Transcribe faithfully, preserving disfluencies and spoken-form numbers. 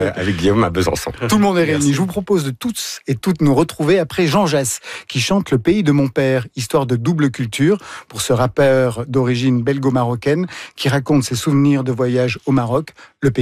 avec Guillaume à Besançon. Tout le monde est réuni. Je vous propose de tous et toutes nous retrouver après Jean Jass, qui chante Le pays de mon père, histoire de double culture, pour ce rappeur d'origine belgo-marocaine qui raconte ses souvenirs de voyage au Maroc. Le pays